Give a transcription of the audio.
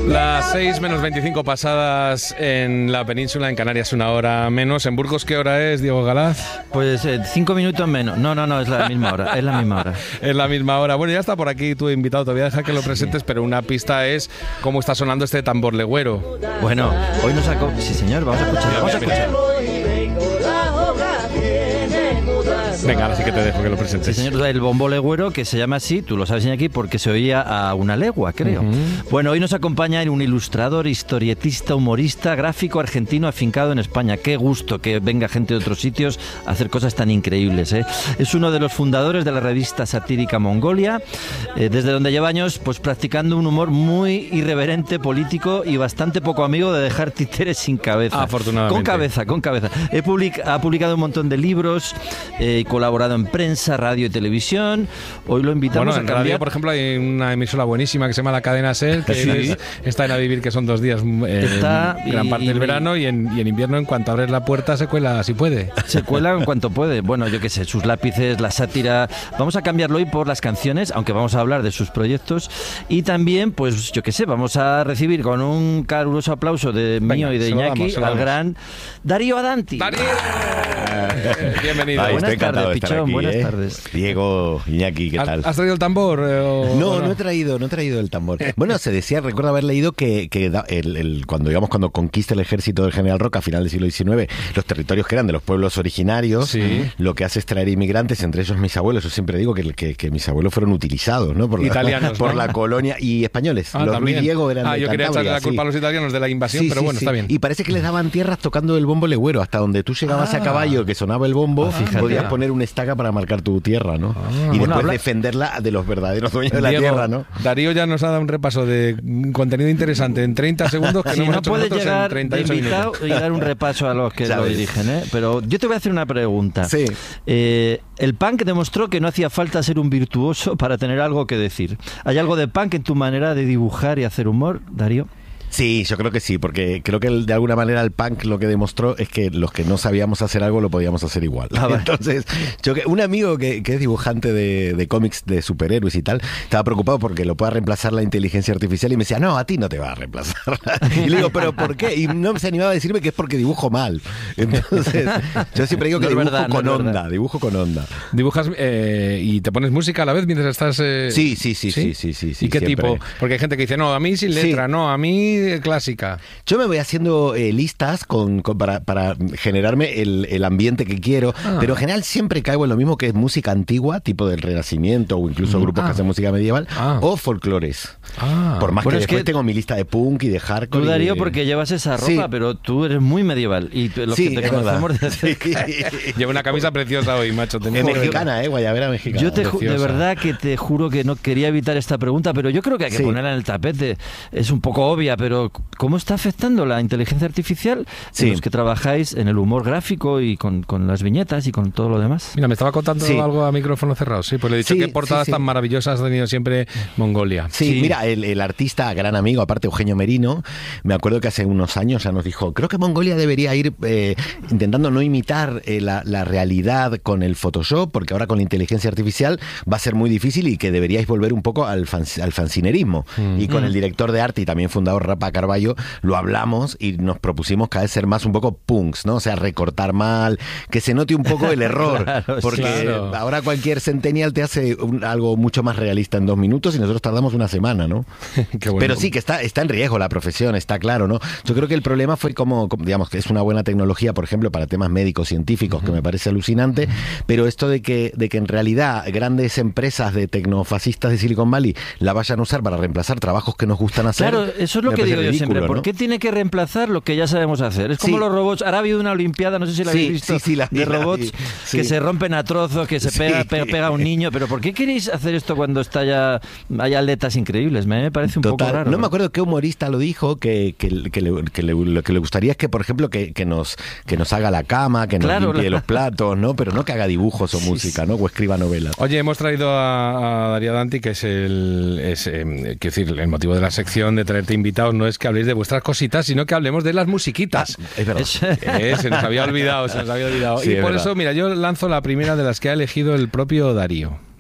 Las 6 menos 25 pasadas en la península, en Canarias 1 hora menos. ¿En Burgos qué hora es, Diego Galaz? Pues 5 minutos menos. No, es la misma hora. Es la misma hora. Es la misma hora. Bueno, ya está por aquí tu invitado. Te voy a dejar que lo presentes, pero una pista es cómo está sonando este tambor legüero. Bueno, hoy nos sacó... Sí, señor, vamos a escuchar. Venga, ahora sí que te dejo que lo presentes. Sí, señor, el bombo legüero, que se llama así, tú lo sabes aquí, porque se oía a una legua, creo. Bueno, hoy nos acompaña un ilustrador, historietista, humorista, gráfico argentino afincado en España. Qué gusto que venga gente de otros sitios a hacer cosas tan increíbles, ¿eh? Es uno de los fundadores de la revista satírica Mongolia, desde donde lleva años pues practicando un humor muy irreverente, político y bastante poco amigo de dejar títeres sin cabeza. Afortunadamente. Con cabeza. Ha publicado un montón de libros, colaborado en prensa, radio y televisión. Hoy lo invitamos a cambiar. Radio, por ejemplo, hay una emisora buenísima que se llama La Cadena SER, que ¿sí? Está en A Vivir, que son 2 días, gran parte del verano, y en invierno, en cuanto abres la puerta, se cuela si puede. Se cuela en cuanto puede. Bueno, yo qué sé, sus lápices, la sátira. Vamos a cambiarlo hoy por las canciones, aunque vamos a hablar de sus proyectos. Y también, pues yo qué sé, vamos a recibir con un caluroso aplauso mío y de Iñaki al gran Darío Adanti. ¡Darío! Bienvenido. Buenas tardes, Pichón, aquí, buenas tardes. Diego, Iñaki, ¿qué tal? ¿Has traído el tambor? No he traído el tambor. Bueno, se decía, recuerdo haber leído que cuando conquista el ejército del general Roca a final del siglo XIX, los territorios que eran de los pueblos originarios, sí, lo que hace es traer inmigrantes, entre ellos mis abuelos. Yo siempre digo que mis abuelos fueron utilizados, ¿no? Italianos, por la colonia, y españoles. Los Luis Diego eran de yo quería echarle la culpa a los italianos de la invasión, pero bueno, está bien. Y parece que les daban tierras tocando el bombo legüero. Hasta donde tú llegabas a caballo, que sonaba el bombo, podías poner una estaca para marcar tu tierra, ¿no? Y después defenderla de de los verdaderos dueños de la tierra, ¿no? Darío ya nos ha dado un repaso de contenido interesante en 30 segundos que no hemos hecho nosotros en 38 minutos. Y dar un repaso a los que lo dirigen, ¿eh? Pero yo te voy a hacer una pregunta. Sí. El punk demostró que no hacía falta ser un virtuoso para tener algo que decir. ¿Hay algo de punk en tu manera de dibujar y hacer humor, Darío? Sí, yo creo que sí, porque creo que de alguna manera el punk lo que demostró es que los que no sabíamos hacer algo lo podíamos hacer igual. Entonces, un amigo que es dibujante de cómics de superhéroes y tal, estaba preocupado porque lo pueda reemplazar la inteligencia artificial y me decía, no, a ti no te va a reemplazar. Y le digo, ¿pero por qué? Y no se animaba a decirme que es porque dibujo mal. Entonces, yo siempre digo que dibujo con onda. ¿Dibujas y te pones música a la vez mientras estás...? Sí. ¿Y qué tipo? Porque hay gente que dice, no, a mí sin letra, no, a mí clásica. Yo me voy haciendo listas para generarme el ambiente que quiero, pero en general siempre caigo en lo mismo, que es música antigua, tipo del Renacimiento, o incluso grupos que hacen música medieval, o folclores. Por más que después tengo mi lista de punk y de hardcore. Tú, Darío, porque llevas esa ropa, pero tú eres muy medieval, y los que te conocemos de cerca. Llevo una camisa preciosa hoy, macho. Es mexicana, guayabera mexicana. Yo de verdad que te juro que no quería evitar esta pregunta, pero yo creo que hay que ponerla en el tapete. Es un poco obvia, pero ¿cómo está afectando la inteligencia artificial en los que trabajáis en el humor gráfico y con las viñetas y con todo lo demás? Mira, me estaba contando algo a micrófono cerrado. Sí, pues le he dicho que portadas tan maravillosas ha tenido siempre Mongolia. Sí, mira, el artista, gran amigo, aparte Eugenio Merino, me acuerdo que hace unos años ya nos dijo, creo que Mongolia debería ir intentando no imitar la realidad con el Photoshop, porque ahora con la inteligencia artificial va a ser muy difícil, y que deberíais volver un poco al fanzinerismo. Y con el director de arte y también fundador Rafa Carballo lo hablamos y nos propusimos cada vez ser más un poco punks, ¿no? O sea, recortar mal, que se note un poco el error, porque ahora cualquier centennial te hace algo mucho más realista en 2 minutos y nosotros tardamos una semana, ¿no? Qué bueno. Pero sí, que está en riesgo la profesión, está claro, ¿no? Yo creo que el problema fue como digamos, que es una buena tecnología, por ejemplo, para temas médicos, científicos, que me parece alucinante, pero esto de que en realidad grandes empresas de tecnofascistas de Silicon Valley la vayan a usar para reemplazar trabajos que nos gustan hacer. Claro, eso es lo que digo yo siempre. ¿Por qué tiene que reemplazar lo que ya sabemos hacer? Es como los robots. Ahora ha habido una olimpiada, no sé si la habéis visto, de robots que se rompen a trozos, que se pega a un niño. Pero ¿por qué queréis hacer esto cuando hay atletas increíbles? Me parece un poco raro. No me acuerdo qué humorista lo dijo, que lo que le gustaría es que, por ejemplo, que nos haga la cama, que nos limpie los platos, ¿no? Pero no que haga dibujos o música, ¿no? O escriba novelas. Oye, hemos traído a Darío Adanti, que es quiero decir, el motivo de la sección de traerte invitados no es que habléis de vuestras cositas, sino que hablemos de las musiquitas. Es verdad. Se nos había olvidado. Sí, y por eso, mira, yo lanzo la primera de las que ha elegido el propio Darío.